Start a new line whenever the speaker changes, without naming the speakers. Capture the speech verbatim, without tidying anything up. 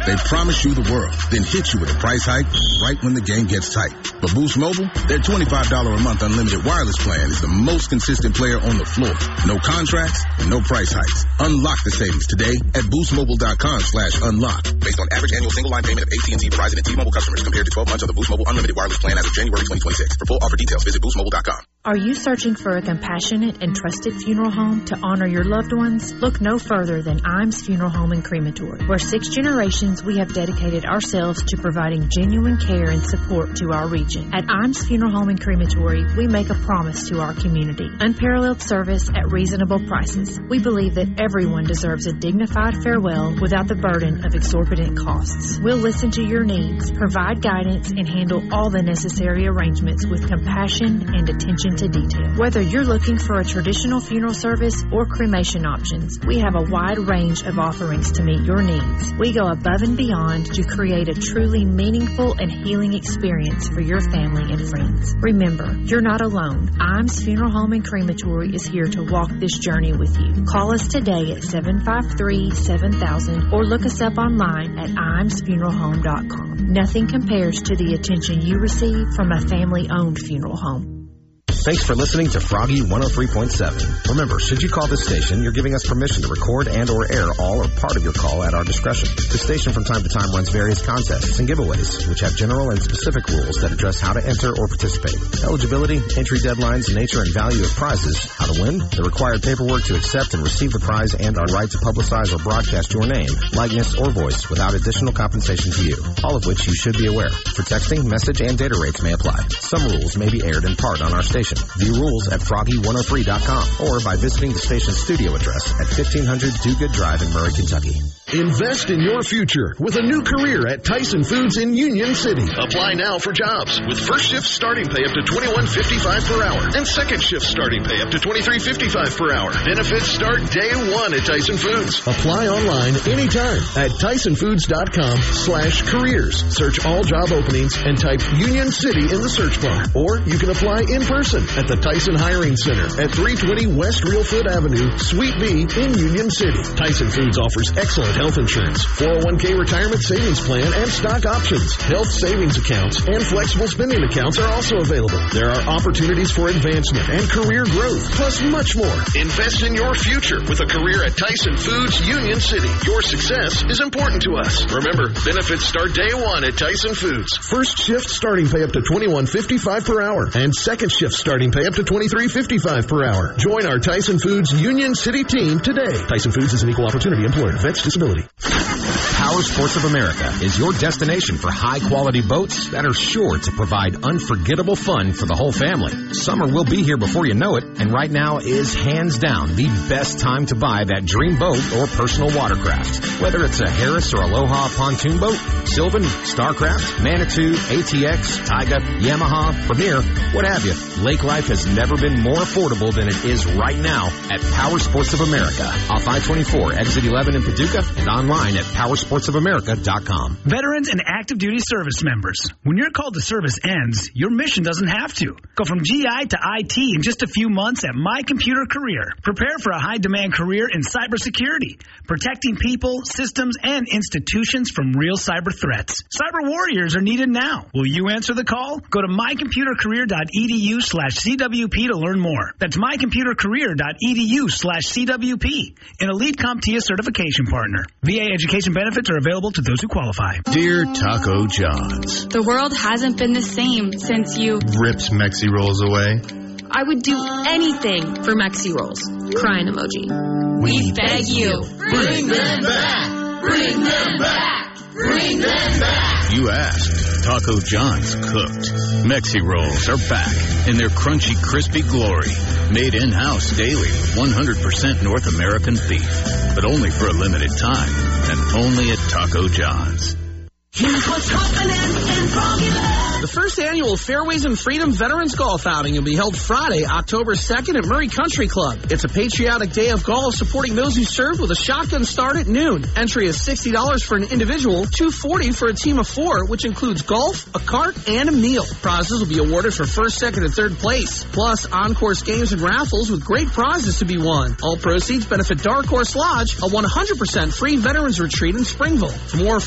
They promise you the world, then hit you with a price hike right when the game gets tight. But Boost Mobile, their twenty-five dollars a month unlimited wireless plan is the most consistent player on the floor. No contracts, no price hikes. Unlock the savings today at boostmobile.com slash unlock. Based on average annual single line payment of A T and T, Verizon, and T-Mobile customers compared to twelve months of the Boost Mobile unlimited wireless plan as of January twenty twenty-six. For full offer details, visit boost mobile dot com.
Are you searching for a compassionate and trusted funeral home to honor your loved ones? Look no further than Imes Funeral Home and Crematory, where six generations we have dedicated ourselves to providing genuine care and support to our region. At Imes Funeral Home and Crematory, we make a promise to our community. Unparalleled service at reasonable prices. We believe that everyone deserves a dignified farewell without the burden of exorbitant costs. We'll listen to your needs, provide guidance, and handle all the necessary arrangements with compassion and attention to detail. Whether you're looking for a traditional funeral service or cremation options, we have a wide range of offerings to meet your needs. We go above and beyond to create a truly meaningful and healing experience for your family and friends. Remember, you're not alone. Imes Funeral Home and Crematory is here to walk this journey with you. Call us today at seven five three, seven thousand or look us up online at imes funeral home dot com. Nothing compares to the attention you receive from a family-owned funeral home.
Thanks for listening to Froggy one oh three point seven. Remember, should you call this station, you're giving us permission to record and or air all or part of your call at our discretion. The station from time to time runs various contests and giveaways, which have general and specific rules that address how to enter or participate. Eligibility, entry deadlines, nature and value of prizes, how to win, the required paperwork to accept and receive the prize, and our right to publicize or broadcast your name, likeness, or voice without additional compensation to you, all of which you should be aware. For texting, message, and data rates may apply. Some rules may be aired in part on our station. View rules at froggy one oh three dot com or by visiting the station's studio address at fifteen hundred Do Good Drive in Murray, Kentucky.
Invest in your future with a new career at Tyson Foods in Union City. Apply now for jobs with first shift starting pay up to twenty-one fifty-five per hour and second shift starting pay up to twenty-three fifty-five per hour. Benefits start day one at Tyson Foods. Apply online anytime at tysonfoods.com slash careers. Search all job openings and type Union City in the search bar. Or you can apply in person at the Tyson Hiring Center at three twenty West Reelfoot Avenue, Suite B in Union City. Tyson Foods offers excellent health insurance, four oh one k retirement savings plan, and stock options. Health savings accounts and flexible spending accounts are also available. There are opportunities for advancement and career growth, plus much more. Invest in your future with a career at Tyson Foods Union City. Your success is important to us. Remember, benefits start day one at Tyson Foods. First shift starting pay up to twenty-one fifty-five per hour and second shift starting pay up to twenty-three fifty-five per hour. Join our Tyson Foods Union City team today. Tyson Foods is an equal opportunity employer. Vets disability.
Power Sports of America is your destination for high-quality boats that are sure to provide unforgettable fun for the whole family. Summer will be here before you know it, and right now is hands down the best time to buy that dream boat or personal watercraft. Whether it's a Harris or Aloha pontoon boat, Sylvan, Starcraft, Manitou, A T X, Taiga, Yamaha, Premier, what have you, lake life has never been more affordable than it is right now at Power Sports of America. Off I twenty-four, exit eleven in Paducah, and online at power sports of america dot com.
Veterans and active duty service members, when your call to service ends, your mission doesn't have to. Go from G I to I T in just a few months at My Computer Career. Prepare for a high-demand career in cybersecurity, protecting people, systems, and institutions from real cyber threats. Cyber warriors are needed now. Will you answer the call? Go to mycomputercareer.edu slash CWP to learn more. That's mycomputercareer.edu slash CWP, an Elite CompTIA certification partner. V A education benefits are available to those who qualify.
Dear Taco John's,
the world hasn't been the same since you
ripped Mexi Rolls away.
I would do anything for Mexi Rolls. Crying emoji. We beg you,
bring them back! Bring them back! Bring them back!
You asked. Taco John's cooked. Mexi Rolls are back in their crunchy, crispy glory. Made in-house daily, one hundred percent North American beef. But only for a limited time, and only at Taco John's.
Here's what's happening in Froggyland.
The first annual Fairways and Freedom Veterans Golf Outing will be held Friday, October second at Murray Country Club. It's a patriotic day of golf supporting those who served with a shotgun start at noon. Entry is sixty dollars for an individual, two hundred forty dollars for a team of four, which includes golf, a cart, and a meal. Prizes will be awarded for first, second, and third place, plus on-course games and raffles with great prizes to be won. All proceeds benefit Dark Horse Lodge, a one hundred percent free veterans retreat in Springville. For more